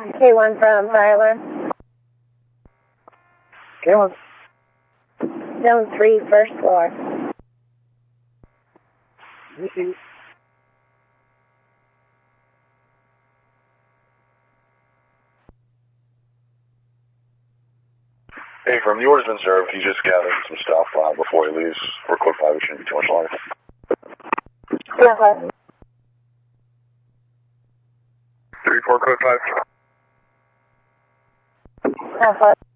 K1 from Fire Alarm. K1. Zone 3, first floor. Hey, from the order's been served. He just gathered some stuff before he leaves. We're code 5. It shouldn't be too much longer. Yeah, 5. 3-4 code 5. Yeah, 5.